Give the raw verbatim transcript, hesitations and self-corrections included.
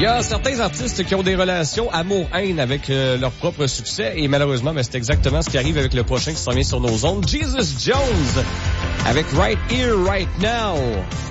Il y a certains artistes qui ont des relations amour-haine avec euh, leur propre succès et malheureusement, ben, c'est exactement ce qui arrive avec le prochain qui s'en vient sur nos ondes. Jesus Jones avec Right Here, Right Now.